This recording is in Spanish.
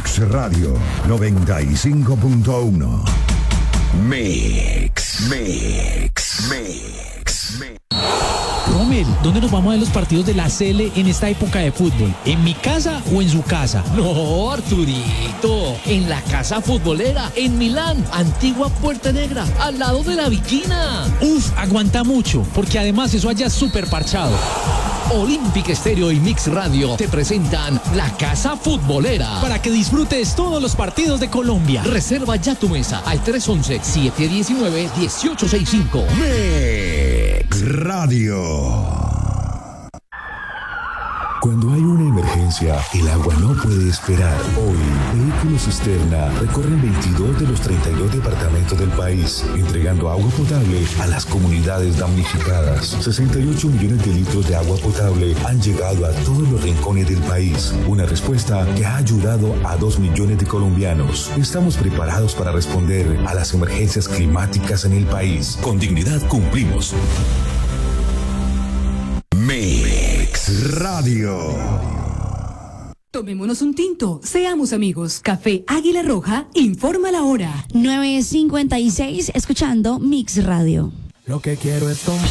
Mix Radio 95.1. Mix. Rommel, ¿dónde nos vamos a ver los partidos de la CL en esta época de fútbol? ¿En mi casa o en su casa? No, Arturito, en la casa futbolera, en Milán, antigua Puerta Negra, al lado de la Viquina. Uf, aguanta mucho, porque además eso allá es súper parchado. Olímpica Estéreo y Mix Radio te presentan la Casa Futbolera. Para que disfrutes todos los partidos de Colombia. Reserva ya tu mesa al 311-719-1865. Mix Radio. Cuando hay una emergencia, el agua no puede esperar. Hoy, Vehículos Cisterna recorren 22 de los 32 departamentos del país, entregando agua potable a las comunidades damnificadas. 68 millones de litros de agua potable han llegado a todos los rincones del país. Una respuesta que ha ayudado a 2 millones de colombianos. Estamos preparados para responder a las emergencias climáticas en el país. Con dignidad cumplimos. Mix Radio. Tomémonos un tinto, seamos amigos. Café Águila Roja informa la hora. 9:56, escuchando Mix Radio. Lo que quiero es tomar.